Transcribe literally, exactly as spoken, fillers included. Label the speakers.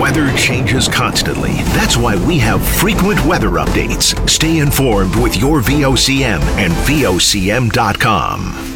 Speaker 1: weather changes constantly. That's why we have frequent weather updates. Stay informed with your V O C M and V O C M dot com.